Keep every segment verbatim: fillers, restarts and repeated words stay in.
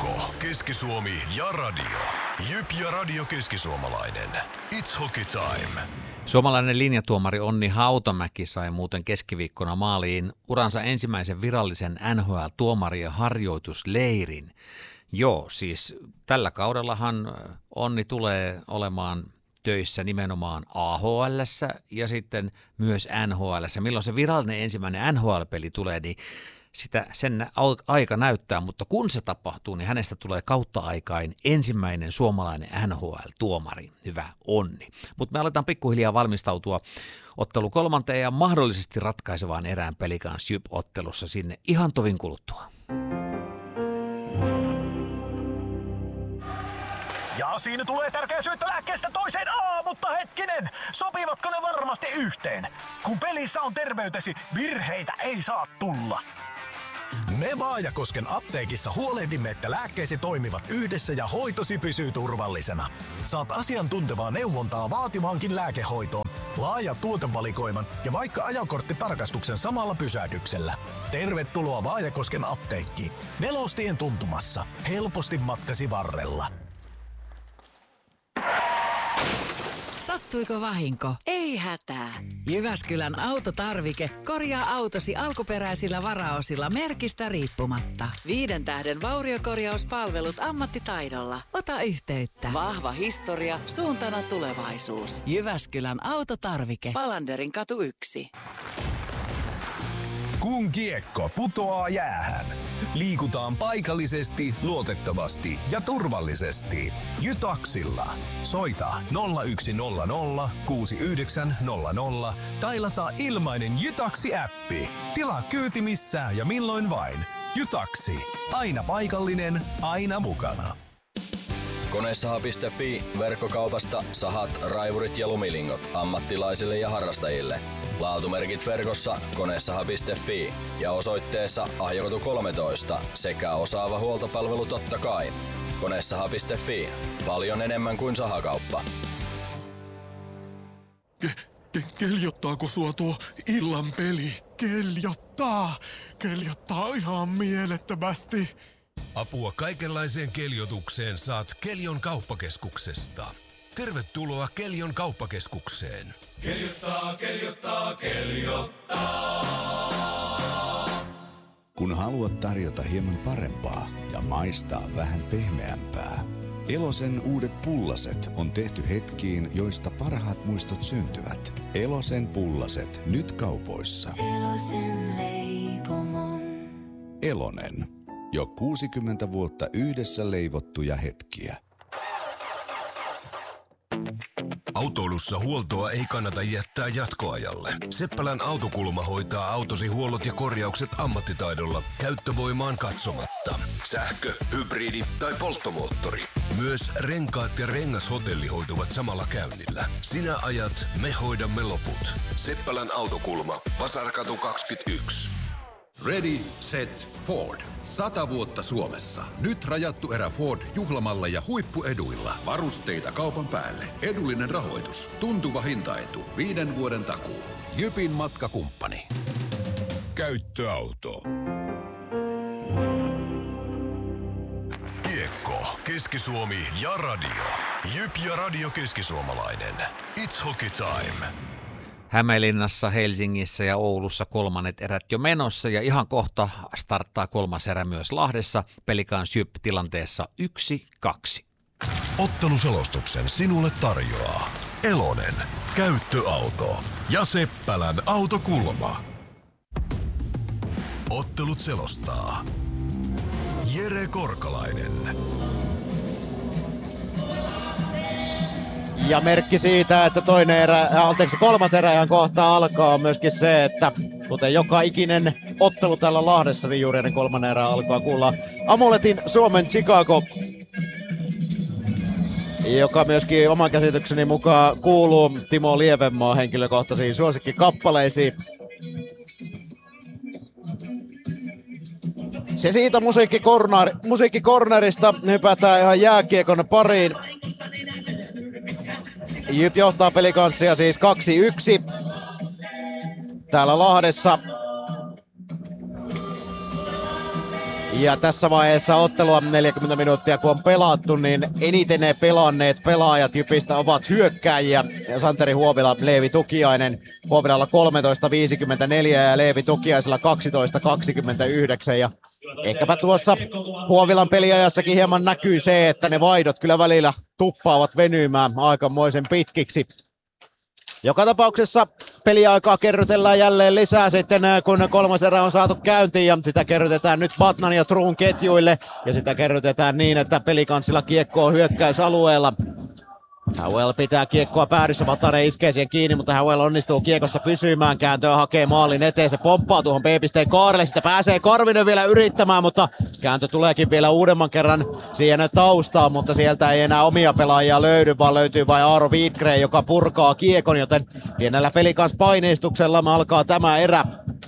Kiekko, Keski-Suomi ja radio. Jyp ja Radio Keski-Suomalainen. It's hockey time. Suomalainen linjatuomari Onni Hautamäki sai muuten keskiviikkona maaliin uransa ensimmäisen virallisen N H L-tuomarien harjoitusleirin. Joo, siis tällä kaudellahan Onni tulee olemaan töissä nimenomaan A H L:ssä ja sitten myös N H L:ssä. Milloin se virallinen ensimmäinen N H L-peli tulee, niin sitä sen aika näyttää, mutta kun se tapahtuu, niin hänestä tulee kautta aikain ensimmäinen suomalainen N H L-tuomari. Hyvä Onni. Mutta me aletaan pikkuhiljaa valmistautua ottelu kolmanteen ja mahdollisesti ratkaisevaan erään Pelicans Jyp-ottelussa sinne ihan tovin kuluttua. Ja siinä tulee tärkeä syöttö lääkkeestä toiseen. Aa, mutta hetkinen, sopivatko ne varmasti yhteen? Kun pelissä on terveytesi, virheitä ei saa tulla. Me Vaajakosken apteekissa huolehdimme, että lääkkeesi toimivat yhdessä ja hoitosi pysyy turvallisena. Saat asiantuntevaa neuvontaa vaatimaankin lääkehoitoon, laaja tuotevalikoiman ja vaikka ajokorttitarkastuksen samalla pysähdyksellä. Tervetuloa Vaajakosken apteekkiin. Nelostien tuntumassa. Helposti matkasi varrella. Sattuiko vahinko? Ei hätää. Jyväskylän Autotarvike korjaa autosi alkuperäisillä varaosilla merkistä riippumatta. Viiden tähden vauriokorjauspalvelut ammattitaidolla. Ota yhteyttä. Vahva historia, suuntana tulevaisuus. Jyväskylän Autotarvike. Palanderin katu yksi. Kun kiekko putoaa jäähän, liikutaan paikallisesti, luotettavasti ja turvallisesti. Jytaksilla. Soita nolla yksi nolla nolla kuusi yhdeksän nolla nolla tai lataa ilmainen Jytaksi-äppi. Tilaa kyyti missään ja milloin vain. Jytaksi. Aina paikallinen, aina mukana. Konesaha piste fi verkkokaupasta sahat, raivurit ja lumilingot ammattilaisille ja harrastajille. Laatumerkit verkossa konesaha piste fi ja osoitteessa Ahjokotu kolmetoista sekä osaava huoltopalvelu totta kai. konesaha piste fi. Paljon enemmän kuin sahakauppa. Ke- ke- keljottaako sua tuo illan peli? Keljottaa! Keljottaa ihan mielettömästi. Apua kaikenlaiseen keljotukseen saat Keljon kauppakeskuksesta. Tervetuloa Keljon kauppakeskukseen. Keljottaa, keljottaa, keljottaa. Kun haluat tarjota hieman parempaa ja maistaa vähän pehmeämpää, Elosen uudet pullaset on tehty hetkiin, joista parhaat muistot syntyvät. Elosen pullaset nyt kaupoissa. Elosen leipomon. Elonen. Jo kuusikymmentä vuotta yhdessä leivottuja hetkiä. Autoilussa huoltoa ei kannata jättää jatkoajalle. Seppälän Autokulma hoitaa autosi huollot ja korjaukset ammattitaidolla käyttövoimaan katsomatta. Sähkö, hybridi tai polttomoottori. Myös renkaat ja rengashotelli hoituvat samalla käynnillä. Sinä ajat, me hoidamme loput. Seppälän Autokulma, Vasarkatu kaksikymmentäyksi. Ready, set, Ford. Sata vuotta Suomessa. Nyt rajattu erä Ford juhlamalleja huippueduilla. Varusteita kaupan päälle. Edullinen rahoitus. Tuntuva hintaetu. Viiden vuoden takuu. Jypin matkakumppani. Käyttöauto. Kiekko, Keski-Suomi ja radio. Jyp ja Radio Keski-Suomalainen. It's hockey time. Hämeenlinnassa, Helsingissä ja Oulussa kolmannet erät jo menossa ja ihan kohta starttaa kolmas erä myös Lahdessa. Pelicans Jyp tilanteessa yksi kaksi. Otteluselostuksen sinulle tarjoaa Elonen, käyttöauto ja Seppälän Autokulma. Ottelut selostaa Jere Korkalainen. Ja merkki siitä, että toinen erä, anteeksi, kolmas erä ihan kohta alkaa, on myöskin se, että kuten joka ikinen ottelu täällä Lahdessa, niin juuri ennen kolmannen erää alkaa kuulla Amuletin Suomen Chicago, joka myöskin oman käsitykseni mukaan kuuluu Timo Lievenmaan henkilökohtaisiin suosikkikappaleisiin. Se siitä musiikkikorner, musiikkikornerista hypätään ihan jääkiekon pariin. Jyp johtaa Pelicansia siis kaksi yksi täällä Lahdessa. Ja tässä vaiheessa ottelua neljäkymmentä minuuttia kun on pelattu, niin eniten ne pelanneet pelaajat Jypistä ovat hyökkääjiä. Santeri Huovila, Leevi Tukiainen. Huovilalla kolmetoista viisikymmentäneljä ja Leevi Tukiaisella kaksitoista kaksikymmentäyhdeksän. Ja ehkäpä tuossa Huovilan peliajassakin hieman näkyy se, että ne vaihdot kyllä välillä tuppaavat venymään aikamoisen pitkiksi. Joka tapauksessa peliaikaa kerrytellään jälleen lisää sitten, kun kolmas erä on saatu käyntiin ja sitä kerrytetään nyt Batnan ja Truun ketjuille ja sitä kerrytetään niin, että Pelicansilla kiekko on hyökkäysalueella. Howell pitää kiekkoa päädyssä, Vatanen iskee siihen kiinni, mutta Howell onnistuu kiekossa pysymään, kääntöä hakee maalin eteen, se pomppaa tuohon B-pisteen kaarelle, sitä pääsee Karvinen vielä yrittämään, mutta kääntö tuleekin vielä uudemman kerran siihen taustaan, mutta sieltä ei enää omia pelaajia löydy, vaan löytyy vain Aaro Wiedgren, joka purkaa kiekon, joten pienellä Pelicans paineistuksella alkaa tämä erä.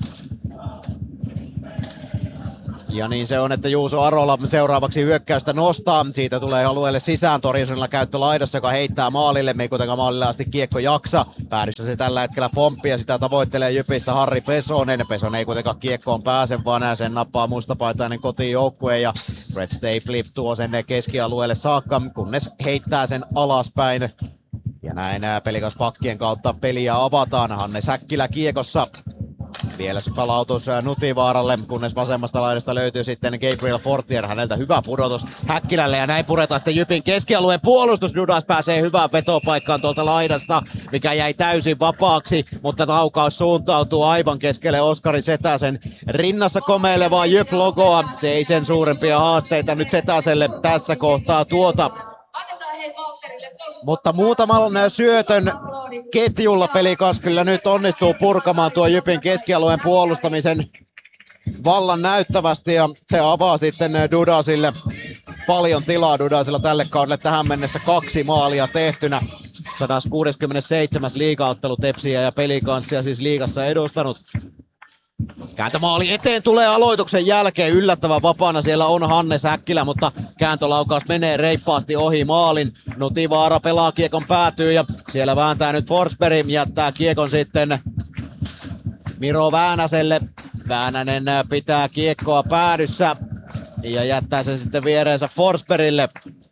Ja niin se on, että Juuso Arola seuraavaksi hyökkäystä nostaa. Siitä tulee alueelle sisään Torjusonilla käyttö laidassa, joka heittää maalille. Me ei kuitenkaan maalille asti kiekko jaksa. Päädyssä se tällä hetkellä pomppii ja sitä tavoittelee Jypistä Harri Pesonen. Pesonen ei kuitenkaan kiekkoon pääse, vaan sen nappaa mustapaitainen kotiin joukkueen. Ja Red Stapley tuo sen keskialueelle saakka, kunnes heittää sen alaspäin. Ja näin Pelicans pakkien kautta peliä avataan. Hanne Säkkilä kiekossa. Vielä se palautus Nutivaaralle, kunnes vasemmasta laidasta löytyy sitten Gabriel Fortier. Häneltä hyvä pudotus Häkkilälle ja näin puretaan sitten Jypin keskialueen puolustus. Dudas pääsee hyvään vetopaikkaan tuolta laidasta, mikä jäi täysin vapaaksi, mutta laukaus suuntautuu aivan keskelle Oskari Setäsen rinnassa komeilevaa Jyp-logoa. Se ei sen suurempia haasteita nyt Setäselle tässä kohtaa tuota. Mutta muutaman syötön ketjulla Pelicans kyllä nyt onnistuu purkamaan tuo Jypin keskialueen puolustamisen vallan näyttävästi ja se avaa sitten Dudasille paljon tilaa. Dudasilla tälle kaudelle tähän mennessä kaksi maalia tehtynä. sata kuusikymmentäseitsemän liigaottelu Tepsiä ja Pelicansia siis liigassa edustanut. Kääntömaali eteen tulee aloituksen jälkeen, yllättävän vapaana siellä on Hanne Säkkilä, mutta kääntölaukaus menee reippaasti ohi maalin. Nutivaara pelaa kiekon päätyy ja siellä vääntää nyt Forsberg, jättää kiekon sitten Miro Väänäselle. Väänänen pitää kiekkoa päädyssä ja jättää sen sitten viereensä Forsbergille.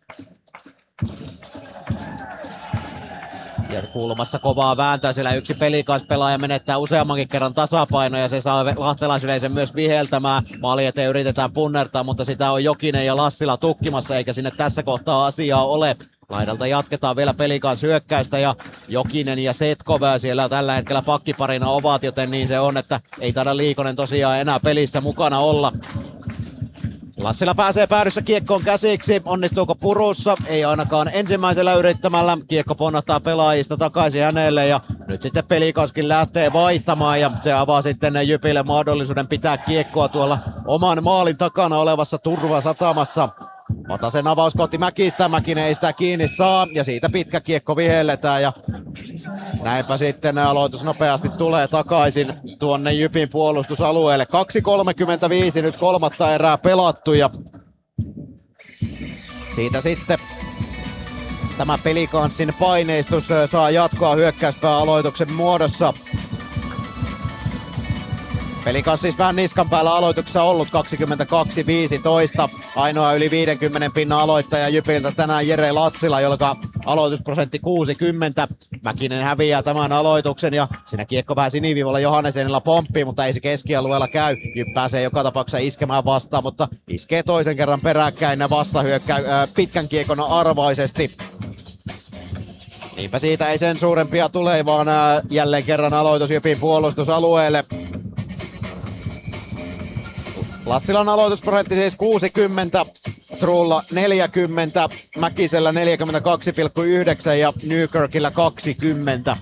Ja kulmassa kovaa vääntöä, siellä yksi Pelicans-pelaaja menettää useammankin kerran tasapaino ja se saa lahtelaisyleisen myös viheltämään. Maali eteen yritetään punnertaa, mutta sitä on Jokinen ja Lassila tukkimassa eikä sinne tässä kohtaa asiaa ole. Laidalta jatketaan vielä Pelicans hyökkäystä ja Jokinen ja Setkov siellä tällä hetkellä pakkiparina ovat, joten niin se on, että ei taida Liikonen tosiaan enää pelissä mukana olla. Lassila pääsee päädyssä kiekkoon käsiksi, onnistuuko purussa? Ei ainakaan ensimmäisellä yrittämällä. Kiekko ponnahtaa pelaajista takaisin hänelle ja nyt sitten Pelicanskin lähtee vaihtamaan ja se avaa sitten Jypille mahdollisuuden pitää kiekkoa tuolla oman maalin takana olevassa turvasatamassa. Vatasen avaus kohti Mäkistä, Mäkinen ei sitä kiinni saa ja siitä pitkä kiekko vihelletään ja näinpä sitten aloitus nopeasti tulee takaisin tuonne Jypin puolustusalueelle. kaksi kolmekymmentäviisi nyt kolmatta erää pelattu ja siitä sitten tämä Pelicansin paineistus saa jatkoa hyökkäyspääaloituksen muodossa. Pelicans siis vähän niskan päällä aloituksessa ollut kaksikymmentäkaksi viisitoista. Ainoa yli viidenkymmenen pinnan aloittaja Jypiltä tänään Jere Lassila, joka aloitusprosentti kuusikymmentä. Mäkinen häviää tämän aloituksen ja siinä kiekko vähän siniviivalla Johannesenilla pomppii, mutta ei se keskialueella käy. Jyp pääsee joka tapauksessa iskemään vastaan, mutta iskee toisen kerran peräkkäin vastahyökkä äh, pitkän kiekon arvoisesti. Niinpä siitä ei sen suurempia tule, vaan äh, jälleen kerran aloitus Jypin puolustusalueelle. Lassilan aloitusprosentti siis kuusikymmentä, Truulla neljäkymmentä, Mäkisellä neljäkymmentäkaksi pilkku yhdeksän ja Newkirkillä kaksikymmentä.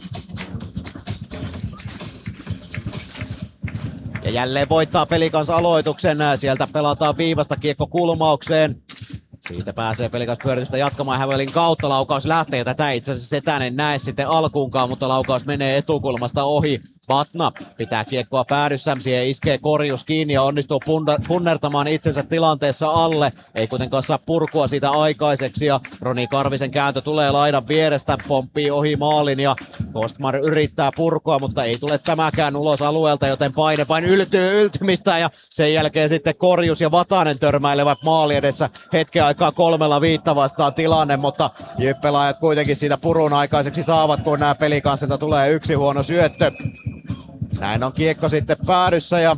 Ja jälleen voittaa Pelicans aloituksen, sieltä pelataan viivasta kiekko kulmaukseen. Siitä pääsee Pelicans pyöritystä jatkamaan Hävelin kautta, laukaus lähtee, tätä itse asiassa Setänen näe sitten alkuunkaan, mutta laukaus menee etukulmasta ohi. Batna pitää kiekkoa päädyssä, siihen iskee Korjus kiinni ja onnistuu punnertamaan itsensä tilanteessa alle. Ei kuitenkaan saa purkua siitä aikaiseksi ja Roni Karvisen kääntö tulee laidan vierestä, pomppii ohi maalin ja Kostmar yrittää purkua, mutta ei tule tämäkään ulos alueelta, joten paine vain yltyy yltymistä ja sen jälkeen sitten Korjus ja Vatanen törmäilevät maali edessä hetken aikaa kolmella viitta vastaan tilanne, mutta Jyp-pelaajat kuitenkin siitä purun aikaiseksi saavat, kun nämä Pelikanssilta tulee yksi huono syöttö. Näin on kiekko sitten päädyssä ja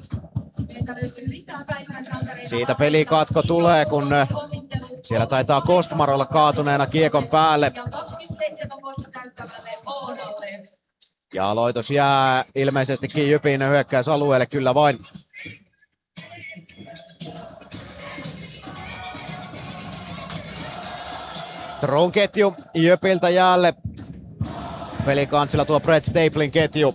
siitä pelikatko tulee, kun siellä taitaa Kostmar olla kaatuneena kiekon päälle. Ja aloitus jää ilmeisestikin Jypin hyökkäysalueelle kyllä vain. Tron ketju Jypiltä jäälle. Pelikanssilla tuo Brett Staplin ketju.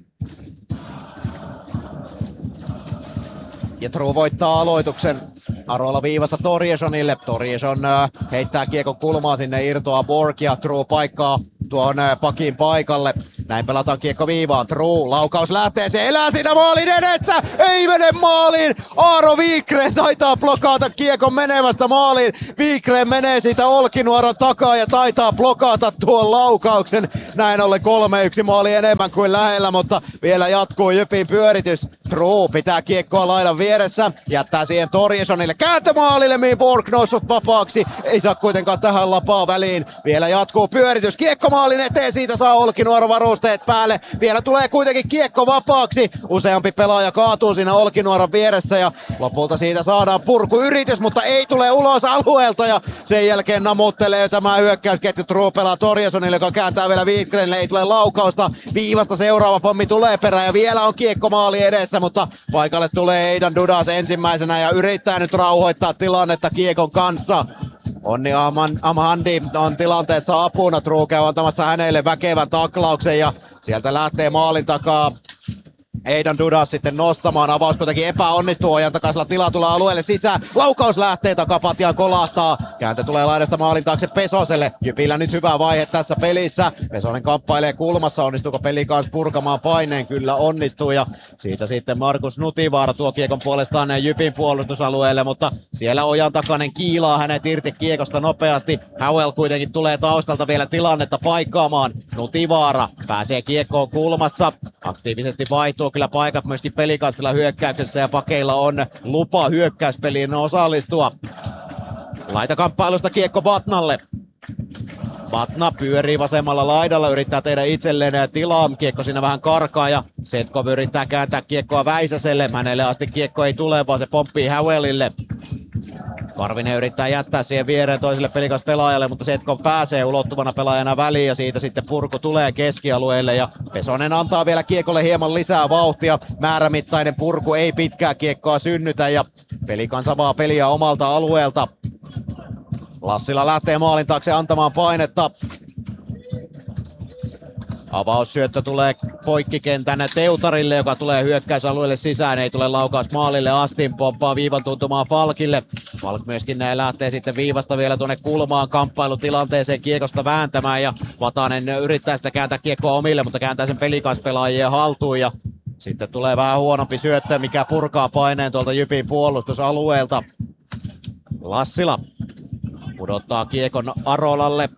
Ja True voittaa aloituksen. Arola viivasta Torjesonille. Torjeson äh, heittää kiekon kulmaa, sinne irtoaa Borg ja True paikkaa tuon äh, pakin paikalle. Näin pelataan kiekko viivaan. True, laukaus lähtee, se elää siinä maalin edessä. Ei mene maaliin. Aaro Wikgren taitaa blokata kiekon menemästä maaliin. Wikgren menee siitä Olkinuoron takaa ja taitaa blokata tuon laukauksen. Näin ollen kolme yksi maali enemmän kuin lähellä, mutta vielä jatkuu Jypin pyöritys. True pitää kiekkoa laidan vieressä, jättää siihen Torjesonille kääntömaalille, mihin Borg noussut vapaaksi. Ei saa kuitenkaan tähän lapaa väliin. Vielä jatkuu pyöritys. Kiekko maalin eteen, siitä saa Olkinuoro varusteet päälle. Vielä tulee kuitenkin kiekko vapaaksi. Useampi pelaaja kaatuu siinä Olkinuoron vieressä ja lopulta siitä saadaan purkuyritys, mutta ei tule ulos alueelta ja sen jälkeen namuttelee tämä hyökkäysketju. True pelaa Torjesonille, joka kääntää vielä Wikgrenille. Ei tule laukausta. Viivasta seuraava pommi tulee perään ja vielä on kiekko maali edessä, mutta paikalle tulee Aidan Dudas ensimmäisenä ja yrittää nyt rauhoittaa tilannetta kiekon kanssa. Onni Amhandi on tilanteessa apuna. True käy antamassa hänelle väkevän taklauksen ja sieltä lähtee maalin takaa Aidan Dudas sitten nostamaan. Avaus kuitenkin epäonnistuu. Ojan takaisella tila tulee alueelle sisään. Laukaus lähtee, takapatjaan kolahtaa. Kääntö tulee laidasta maalin taakse Pesoselle. Jypillä nyt hyvä vaihe tässä pelissä. Pesonen kamppailee kulmassa. Onnistuuko peli kanssa purkamaan paineen? Kyllä onnistuu. Ja siitä sitten Markus Nutivaara tuo kiekon puolestaan Jypin puolustusalueelle. Mutta siellä Ojan takainen kiilaa hänet irti kiekosta nopeasti. Howell kuitenkin tulee taustalta vielä tilannetta paikkaamaan. Nutivaara pääsee kiekkoon kulmassa. Aktiivisesti vaihtuu kyllä paikat myöskin Pelikanssilla hyökkäyksessä ja pakeilla on lupa hyökkäyspeliin osallistua. Laitakamppailusta kiekko Batnalle. Batna pyörii vasemmalla laidalla, yrittää tehdä itselleen tilaa. Kiekko siinä vähän karkaa ja Setkov yrittää kääntää kiekkoa Väisäselle. Hänelle asti kiekko ei tule, vaan se pomppii Howellille. Karvinen yrittää jättää siihen viereen toiselle Pelikas pelaajalle, mutta Setkov pääsee ulottuvana pelaajana väliin ja siitä sitten purku tulee keskialueelle ja Pesonen antaa vielä kiekolle hieman lisää vauhtia. Määrämittainen purku ei pitkää kiekkoa synnytä ja Pelikan avaa peliä omalta alueelta. Lassila lähtee maalin taakse antamaan painetta. Avaussyöttö tulee poikkikentän Teutarille, joka tulee hyökkäysalueelle sisään. Ei tule laukaus maalille asti, pomppaa viivan tuntumaan Falkille. Falk myöskin lähtee sitten viivasta vielä tuonne kulmaan kamppailutilanteeseen kiekosta vääntämään. Ja Vatanen yrittää sitä kääntää kiekkoa omille, mutta kääntää sen Pelikans-pelaajien haltuun. Ja sitten tulee vähän huonompi syöttö, mikä purkaa paineen tuolta Jypin puolustusalueelta. Lassila pudottaa kiekon Arolalle.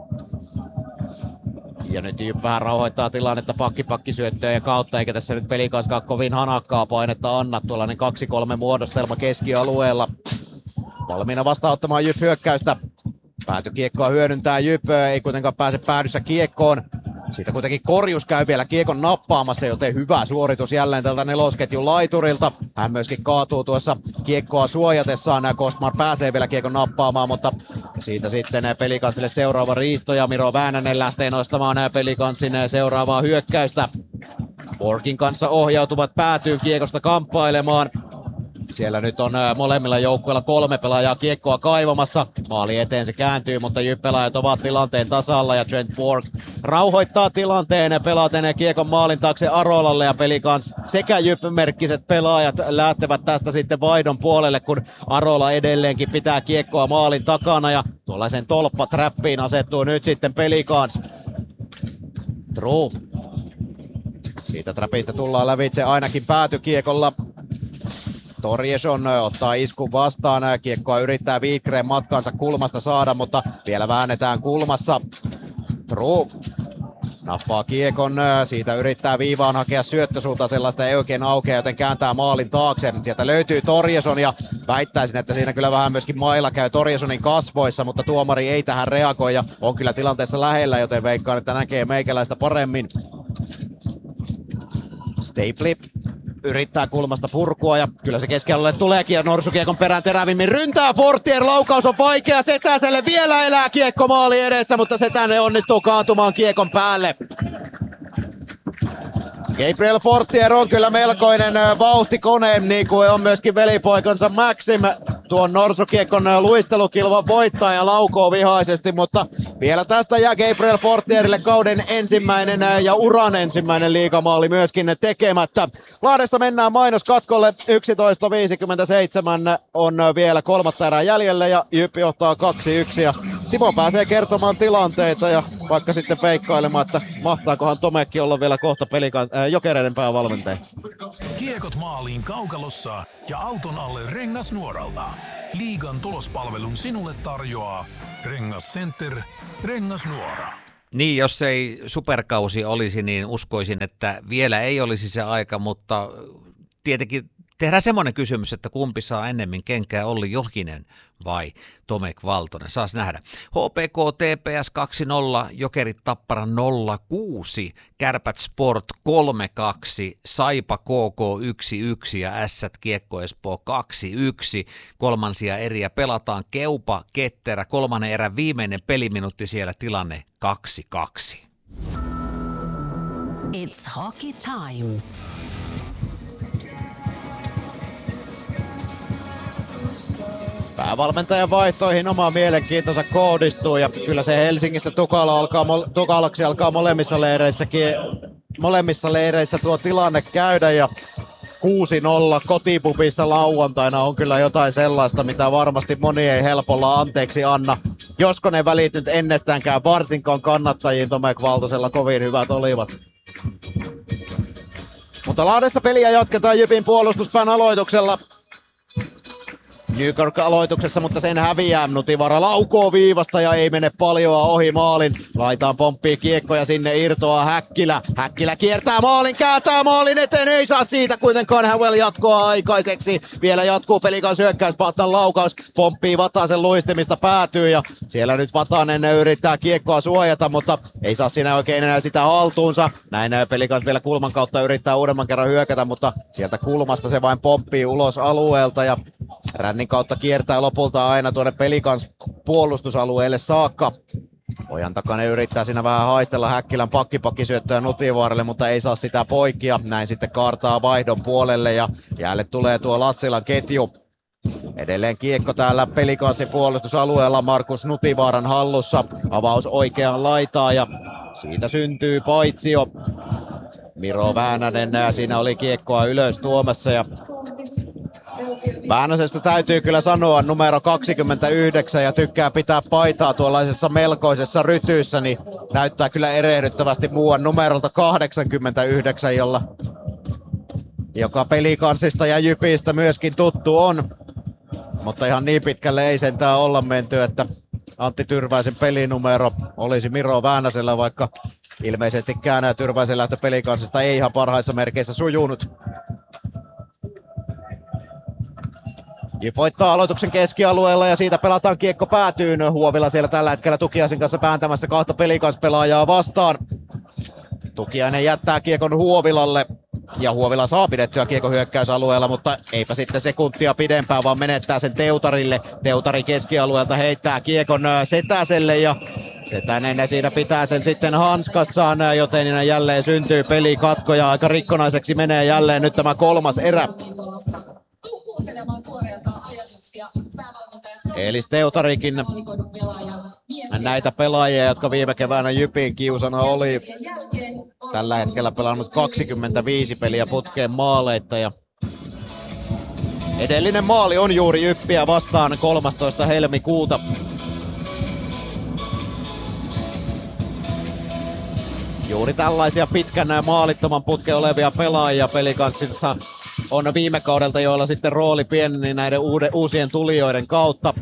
Ja nyt Jyp vähän rauhoittaa tilannetta pakki-pakkisyöttöjen kautta, eikä tässä nyt Pelikanskaan kovin hanakkaa painetta anna. Tuollainen kaksi kolme muodostelma keskialueella. Valmiina vastaanottamaan Jyp hyökkäystä. Päätykiekkoa hyödyntää Jyp, ei kuitenkaan pääse päädyssä kiekkoon. Siitä kuitenkin Korjus käy vielä kiekon nappaamassa, joten hyvä suoritus jälleen tältä nelosketjun laiturilta. Hän myöskin kaatuu tuossa kiekkoa suojatessaan. Kostmar pääsee vielä kiekon nappaamaan, mutta siitä sitten Pelikanssille seuraava riisto ja Miro Väänänen lähtee nostamaan Pelikanssin seuraavaa hyökkäystä. Borgin kanssa ohjautuvat päätyyn kiekosta kamppailemaan. Siellä nyt on molemmilla joukkueilla kolme pelaajaa kiekkoa kaivamassa. Maali eteen se kääntyy, mutta Jyp-pelaajat ovat tilanteen tasalla ja Trent Borg rauhoittaa tilanteen ja pelaten kiekon maalin taakse Arolalle ja Pelikans sekä Jyp-merkkiset pelaajat lähtevät tästä sitten vaihdon puolelle, kun Arola edelleenkin pitää kiekkoa maalin takana ja tuollaisen tolppatrappiin asettuu nyt sitten Pelikans. True Siitä trapista tullaan lävitse ainakin päätykiekolla. Torjeson ottaa iskun vastaan. Kiekkoa yrittää Wikgren matkansa kulmasta saada, mutta vielä väännetään kulmassa. True nappaa kiekon, siitä yrittää viivaan hakea syöttösuuntaan, sellaista ei oikein aukea, joten kääntää maalin taakse. Sieltä löytyy Torjeson ja väittäisin, että siinä kyllä vähän myöskin mailla käy Torjesonin kasvoissa, mutta tuomari ei tähän reagoi ja on kyllä tilanteessa lähellä, joten veikkaan, että näkee meikäläistä paremmin. Stapeli yrittää kulmasta purkua ja kyllä se keskialueelle tuleekin ja Norsukiekon perään terävimmin ryntää Fortier, laukaus on vaikea, Setäselle vielä elää kiekko maali edessä, mutta Setänen onnistuu kaatumaan kiekon päälle. Gabriel Fortier on kyllä melkoinen vauhtikone, niin kuin on myöskin velipoikansa Maxim. Tuon Norsukiekon luistelukilvan voittaa ja laukoo vihaisesti, mutta vielä tästä jää Gabriel Fortierille kauden ensimmäinen ja uran ensimmäinen liigamaali myöskin tekemättä. Lahdessa mennään mainoskatkolle, yksitoista viisikymmentäseitsemän on vielä kolmatta erää jäljellä ja Jyp johtaa kaksi yksi ja Timo pääsee kertomaan tilanteita ja vaikka sitten veikkailemaan, että mahtaakohan Tomekki olla vielä kohta pelikan, äh, Jokereiden päävalmentaja. Kiekot maaliin kaukalossa ja auton alle Rengasnuoralta. Liigan tulospalvelun sinulle tarjoaa Rengas Center, Rengasnuora. Niin, jos ei superkausi olisi, niin uskoisin, että vielä ei olisi se aika, mutta tietenkin tehdään semmoinen kysymys, että kumpi saa ennemmin kenkää, Olli Jokinen vai Tomek Valtonen. Saas nähdä. H P K T P S kaksi nolla, Jokerit Tappara nolla kuusi, Kärpät Sport kolme kaksi, Saipa K K yksi yksi ja Ässät Kiekko Espoo kaksi yksi. Kolmansia eriä pelataan. Keupa, Ketterä, kolmannen erän viimeinen peliminuutti siellä, tilanne kaksi kaksi. It's hockey time. Päävalmentajan vaihtoihin oma mielenkiintonsa kohdistuu ja kyllä se Helsingissä tukala alkaa, tukalaksi alkaa molemmissa leireissäkin, molemmissa leireissä tuo tilanne käydä ja kuusi nolla kotipubissa lauantaina on kyllä jotain sellaista, mitä varmasti moni ei helpolla anteeksi anna. Josko ne välit nyt ennestäänkään varsinkaan kannattajiin Tomek Valtosella kovin hyvät olivat. Mutta Lahdessa peliä jatketaan Jypin puolustuspään aloituksella. Newkirk aloituksessa, mutta sen häviää. Nutivara laukoo viivasta ja ei mene paljoa ohi maalin. Laitaan pomppii kiekkoja sinne, irtoaa Häkkilä. Häkkilä kiertää maalin, kääntää maalin eteen, ei saa siitä kuitenkaan Howell jatkoa aikaiseksi. Vielä jatkuu Pelikan syökkäys, Patnan laukaus, pomppii Vatasen luistimista, päätyy ja siellä nyt Vatanen yrittää kiekkoa suojata, mutta ei saa siinä oikein enää sitä haltuunsa. Näin Pelikan vielä kulman kautta yrittää uudemman kerran hyökätä, mutta sieltä kulmasta se vain pomppii ulos alueelta ja Rännin kautta kiertää lopulta aina tuonne Pelikans puolustusalueelle saakka. Pojan takana yrittää siinä vähän haistella Häkkilän pakkipakkisyöttöä Nutivaaralle, mutta ei saa sitä poikkia. Näin sitten kaartaa vaihdon puolelle ja jälleen tulee tuo Lassilan ketju. Edelleen kiekko täällä Pelikansin puolustusalueella Markus Nutivaaran hallussa. Avaus oikeaan laitaan ja siitä syntyy paitsio. Miro Väänänen siinä oli kiekkoa ylös tuomassa ja Väänäsestä täytyy kyllä sanoa numero kaksikymmentäyhdeksän ja tykkää pitää paitaa tuollaisessa melkoisessa rytyissä, niin näyttää kyllä erehdyttävästi muuan numerolta kahdeksankymmentäyhdeksän, jolla, joka Pelikansista ja Jypistä myöskin tuttu on. Mutta ihan niin pitkälle ei sentään olla menty, että Antti Tyrväisen pelinumero olisi Miro Väänäsellä, vaikka ilmeisesti käännää Tyrväisen lähtö Pelikansista ei ihan parhaissa merkeissä sujunut. Jyp voittaa aloituksen keskialueella ja siitä pelataan kiekko päätyyn. Huovila siellä tällä hetkellä Tukiaisen kanssa pääntämässä kahta Pelikans-pelaajaa vastaan. Tukiainen jättää kiekon Huovilalle ja Huovila saa pidettyä kiekon hyökkäysalueella, mutta eipä sitten sekuntia pidempään, vaan menettää sen Teutarille. Teutari keskialueelta heittää kiekon Setäselle ja Setänen siinä pitää sen sitten hanskassaan, joten jälleen syntyy pelikatko ja aika rikkonaiseksi menee jälleen nyt tämä kolmas erä. Elis Teutarikin näitä pelaajia, jotka viime keväänä Jypin kiusana oli. Tällä hetkellä pelannut kaksikymmentäviisi peliä putkeen maaleita ja edellinen maali on juuri Jyppiä vastaan kolmastoista helmikuuta. Juuri tällaisia pitkän maalittoman putken olevia pelaajia Pelicansissa on viime kaudelta, joilla sitten rooli pieneni näiden uude, uusien tulijoiden kautta.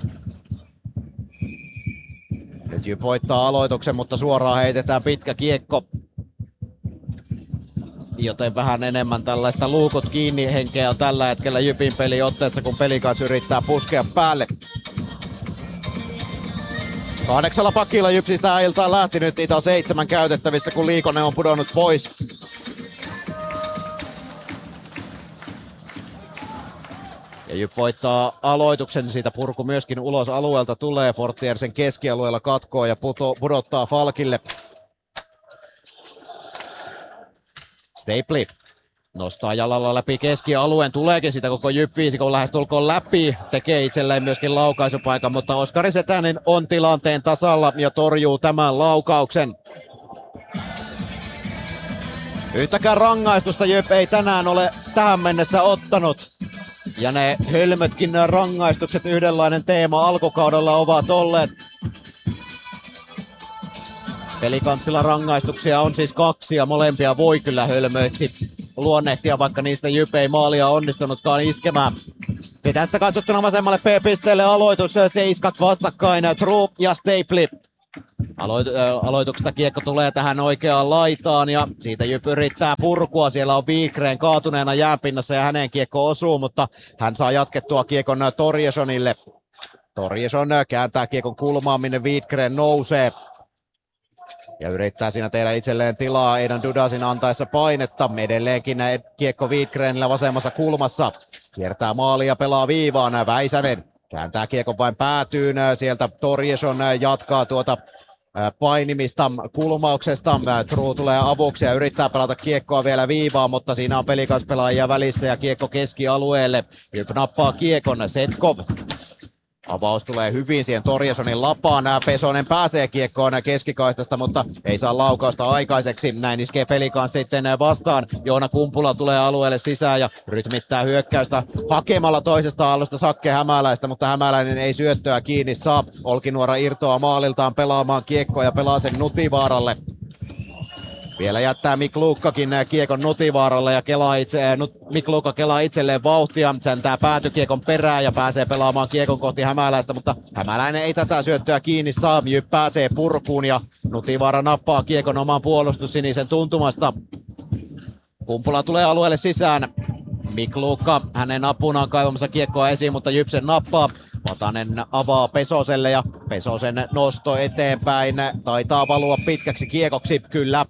Nyt Jyp voittaa aloituksen, mutta suoraan heitetään pitkä kiekko. Joten vähän enemmän tällaista luukut kiinni henkeä on tällä hetkellä Jypin peliotteessa, kun Pelicans yrittää puskea päälle. Kahdeksalla pakilla Jypsistä äiltaan lähti, nyt niitä on seitsemän käytettävissä, kun Liikonen on pudonnut pois. Ja Jyp voittaa aloituksen, siitä purku myöskin ulos alueelta tulee. Fortiersen keskialueella katkoo ja puto, pudottaa Falkille. Stapley nostaa jalalla läpi keskialueen, tuleekin sitä koko Jyp viisikon lähestulkoon läpi. Tekee itselleen myöskin laukaisupaikan, mutta Oskari Setänen on tilanteen tasalla ja torjuu tämän laukauksen. Yhtäkään rangaistusta Jyp ei tänään ole tähän mennessä ottanut. Ja ne hölmötkin rangaistukset, yhdenlainen teema alkukaudella ovat olleet. Pelicanssilla rangaistuksia on siis kaksi ja molempia voi kyllä hölmöiksi luonnehtia, vaikka niistä Jyp ei maalia onnistunutkaan iskemään. Ja tästä katsottuna vasemmalle P-pisteelle aloitus, seiskat vastakkain, True ja Stapley. Aloit- äh, aloituksesta kiekko tulee tähän oikeaan laitaan ja siitä Jyp yrittää purkua. Siellä on Wikgren kaatuneena jäänpinnassa ja hänen kiekko osuu, mutta hän saa jatkettua kiekon Torjesonille. Torjeson kääntää kiekon kulmaan, minne Wikgren nousee. Ja yrittää siinä tehdä itselleen tilaa Aidan Dudasin antaessa painetta. Edelleenkin kiekko Wikgrenillä vasemmassa kulmassa. Kiertää maalia ja pelaa viivaan. Väisänen kääntää kiekon vain päätyyn. Sieltä Torjeson jatkaa tuota painimista kulmauksesta. True tulee avuksi ja yrittää pelata kiekkoa vielä viivaan, mutta siinä on Pelicans-pelaajia välissä ja kiekko keskialueelle. Jyp nappaa kiekon. Setkov. Avaus tulee hyvin siihen Torjesonin lapaan. Pesonen pääsee kiekkoon keskikaistasta, mutta ei saa laukausta aikaiseksi. Näin iskee Pelicans sitten vastaan. Joona Kumpula tulee alueelle sisään ja rytmittää hyökkäystä hakemalla toisesta alusta Sakke Hämäläistä, mutta Hämäläinen ei syöttöä kiinni saa. Olkinuora irtoaa maaliltaan pelaamaan kiekkoa ja pelaa sen Nutivaaralle. Vielä jättää Mikluukkakin kiekon Nutivaaralle ja kelaa itse, Mikluukka kelaa itselleen vauhtia. Säntää päätykiekon perään ja pääsee pelaamaan kiekon kohti Hämäläistä, mutta Hämäläinen ei tätä syöttöä kiinni saa. Jyp pääsee purkuun ja Nutivaara nappaa kiekon oman puolustussinisen tuntumasta. Kumpula tulee alueelle sisään. Mikluukka hänen apunaan kaivamassa kiekkoa esiin, mutta Jyp sen nappaa. Vatanen avaa Pesoselle ja Pesosen nosto eteenpäin. Taitaa valua pitkäksi kiekoksi, kyllä.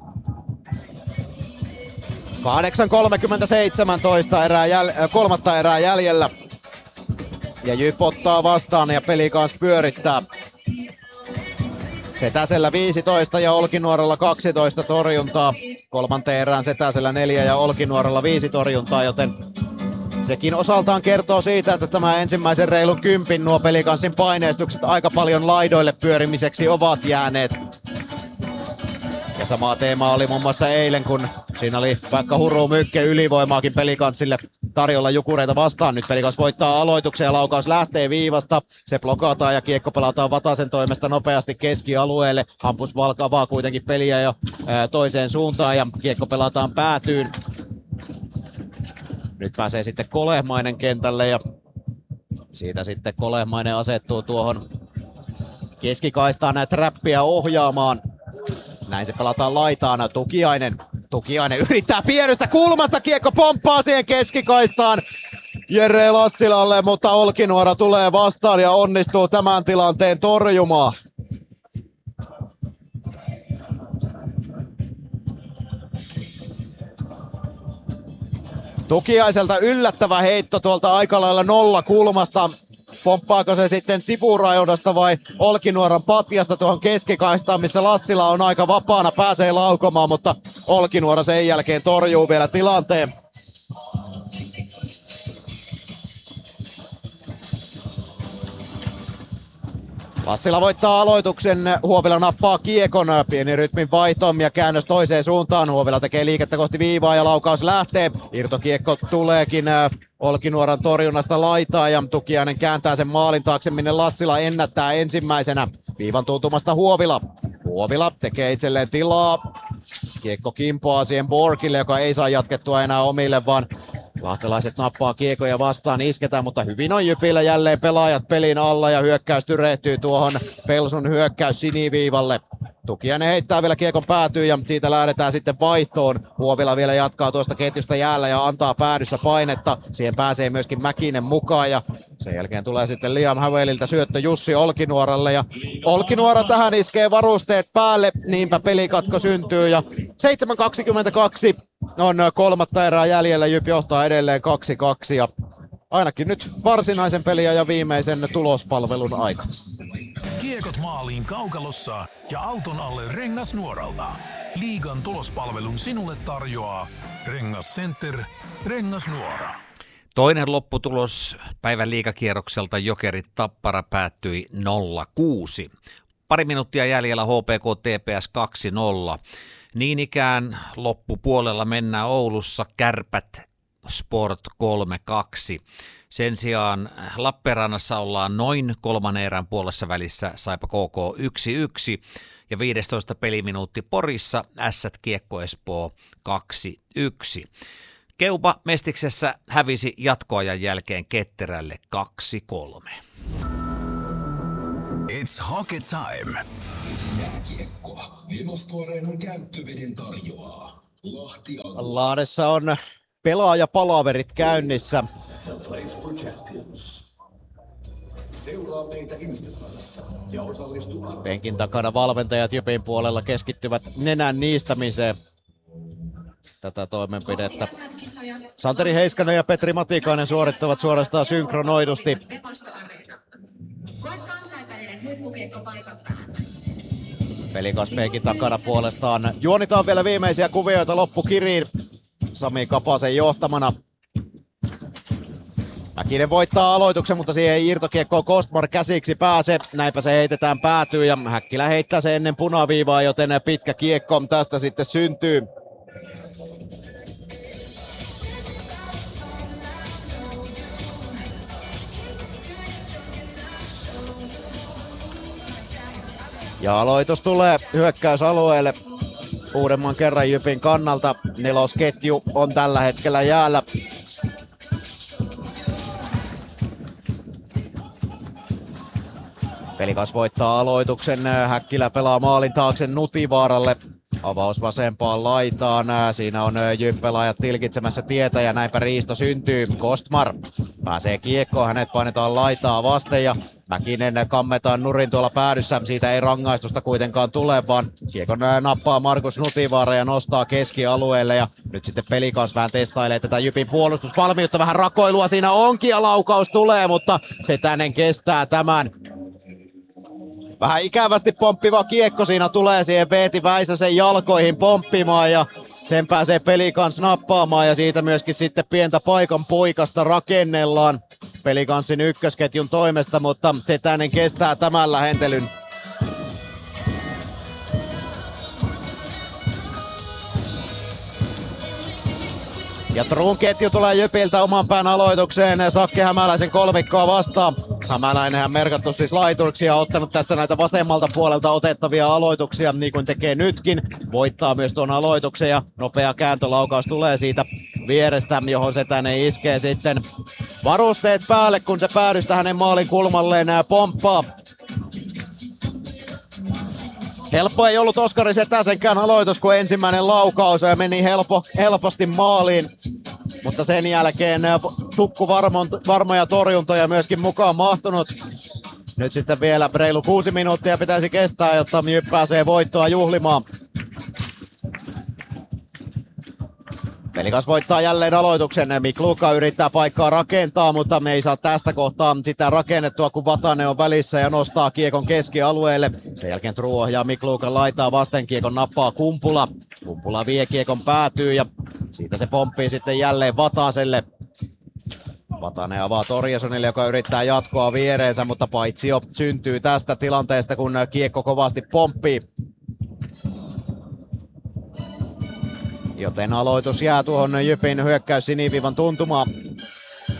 kahdeksan kolmekymmentäseitsemän erää jäl- kolmatta erää jäljellä. Ja Jyp ottaa vastaan ja Pelicans pyörittää. Setäsellä viisitoista ja Olkinuoralla kaksitoista torjuntaa. Kolmanteen erään Setäsellä neljä ja Olkinuoralla viisi torjuntaa, joten sekin osaltaan kertoo siitä, että tämä ensimmäisen reilun kympin nuo Pelicansin paineistukset aika paljon laidoille pyörimiseksi ovat jääneet. Ja sama teema oli muun muassa eilen, kun siinä oli vaikka Huru Mykke ylivoimaakin Pelicansille tarjolla Jukureita vastaan. Nyt Pelicans voittaa aloituksen ja laukaus lähtee viivasta. Se blokataan ja kiekko pelataan Vatasen toimesta nopeasti keskialueelle. Hampus Valk avaa kuitenkin peliä jo ää, toiseen suuntaan ja kiekko pelataan päätyyn. Nyt pääsee sitten Kolehmainen kentälle ja siitä sitten Kolehmainen asettuu tuohon keskikaistaan näitä räppiä ohjaamaan. Näin se pelataan laitaan. Tukiainen. Tukiainen yrittää pienestä kulmasta. Kiekko pomppaa siihen keskikaistaan Jere Lassilalle, mutta Olkinuora tulee vastaan ja onnistuu tämän tilanteen torjumaan. Tukiaiselta yllättävä heitto tuolta aika lailla nolla kulmasta. Pomppaako se sitten sivurajoudasta vai Olkinuoran patjasta tuohon keskikaistaan, missä Lassila on aika vapaana, pääsee laukomaan, mutta Olkinuora sen jälkeen torjuu vielä tilanteen. Lassila voittaa aloituksen, Huovila nappaa kiekon, pieni rytmin vaihto ja käännös toiseen suuntaan. Huovila tekee liikettä kohti viivaa ja laukaus lähtee. Irtokiekko tuleekin Olkinuoran torjunnasta laitaa ja Tukiainen kääntää sen maalin taakse, minne Lassila ennättää ensimmäisenä. Viivan tuntumasta Huovila. Huovila tekee itselleen tilaa. Kiekko kimpoaa siihen Borgille, joka ei saa jatkettua enää omille, vaan lahtelaiset nappaa kiekoja vastaan, isketään, mutta hyvin on Jypillä jälleen pelaajat pelin alla ja hyökkäys tyrehtyy tuohon Pelsun hyökkäys siniviivalle. Tukiainen heittää vielä kiekon päätyy ja siitä lähdetään sitten vaihtoon. Huovila vielä jatkaa tuosta ketjusta jäällä ja antaa päädyssä painetta. Siihen pääsee myöskin Mäkinen mukaan ja sen jälkeen tulee sitten Liam Havelilta syöttö Jussi Olkinuoralle ja Olkinuora tähän iskee varusteet päälle, niinpä pelikatko syntyy ja seitsemän kaksikymmentäkaksi on kolmatta erää jäljellä, Jyp johtaa edelleen kaksi kaksi ja ainakin nyt varsinaisen pelin ja viimeisen tulospalvelun aika. Kiekot maaliin kaukalossa ja auton alle Rengasnuoralta. Liigan tulospalvelun sinulle tarjoaa Rengas Center, Rengasnuora. Toinen lopputulos päivän liigakierrokselta Jokerit Tappara päättyi nolla kuusi. Pari minuuttia jäljellä H P K T P S kaksi nolla. Niin ikään loppupuolella mennään Oulussa Kärpät Sport kolme kaksi. Sen sijaan Lappeenrannassa ollaan noin kolmannen erän puolessa välissä Saipa K K yksi yksi ja viidestoista peliminuutti Porissa Ässät Kiekko Espoo kaksi yksi. Keupa Mestiksessä hävisi jatkoajan jälkeen Ketterälle kaksi kolme. It's hockey time. Jääkiekkoa. Ilmastoareenan käyttöveden tarjoaa. Lahti Lahdessa on pelaajapalaverit käynnissä. Seuraa meitä Instagramissa ja osallistu. Penkin takana valmentajat Jypin puolella keskittyvät nenän niistämiseen. Tätä toimenpidettä Santeri Heiskanen ja Petri Matikainen suorittavat suorastaan synkronoidusti. Pelikas Penkin takana puolestaan juonitaan vielä viimeisiä kuvioita loppukiriin. Sami Kapasen johtamana. Mäkinen voittaa aloituksen, mutta siihen ei irtokiekkoon Kostmar käsiksi pääse. Näinpä se heitetään päätyy ja Häkkilä heittää se ennen punaviivaa, joten pitkä kiekko tästä sitten syntyy. Ja aloitus tulee hyökkäysalueelle uudemman kerran Jypin kannalta. Nelosketju on tällä hetkellä jäällä. Pelikas voittaa aloituksen. Häkkilä pelaa maalin taakse Nutivaaralle. Avaus vasempaan laitaan. Siinä on Jyp-pelaajat tilkitsemässä tietä ja näinpä riisto syntyy. Kostmar pääsee kiekkoon. Hänet painetaan laitaa vasten ja Mäkinen kammetaan nurin tuolla päädyssä. Siitä ei rangaistusta kuitenkaan tule, vaan kiekon nappaa Markus Nutivaara ja nostaa keskialueelle. Ja nyt sitten Pelikas vähän testailee tätä Jypin puolustusvalmiutta. Vähän rakoilua siinä onkin ja laukaus tulee, mutta Setänen kestää tämän. Vähän ikävästi pomppiva kiekko siinä tulee siihen Veeti Väisäsen jalkoihin pomppimaan ja sen pääsee Pelikans nappaamaan ja siitä myöskin sitten pientä paikan poikasta rakennellaan Pelikansin ykkösketjun toimesta, mutta Setänen kestää tämän lähentelyn. Ja Truun ketju tulee Jypiltä oman pään aloitukseen Sakke Hämäläisen kolmikkoa vastaan. Hämäläinenhän merkattu siis laituriksi ja ottanut tässä näitä vasemmalta puolelta otettavia aloituksia niin kuin tekee nytkin. Voittaa myös tuon aloituksen ja nopea kääntölaukaus tulee siitä vierestä, johon Setänen iskee sitten varusteet päälle, kun se päädystä hänen maalin kulmalleen pomppaa. Helppo ei ollut Oskari Setäsenkään aloitus, kun ensimmäinen laukaus meni helpo, helposti maaliin. Mutta sen jälkeen tukku varmo, varmoja torjuntoja myöskin mukaan mahtunut. Nyt sitten vielä reilu kuusi minuuttia pitäisi kestää, jotta Jyp pääsee voittoa juhlimaan. Pelikas voittaa jälleen aloituksen. Mikluka yrittää paikkaa rakentaa, mutta me ei saa tästä kohtaa sitä rakennettua, kun Vatanen on välissä ja nostaa kiekon keskialueelle. Sen jälkeen True ohjaa Miklukan laitaa vasten, kiekon nappaa Kumpula. Kumpula vie kiekon päätyy ja siitä se pomppii sitten jälleen Vataselle. Vatanen avaa Torjesonille, joka yrittää jatkoa viereensä, mutta paitsio syntyy tästä tilanteesta, kun kiekko kovasti pomppii. Joten aloitus jää tuohon Jypin hyökkäys siniviivan tuntumaan.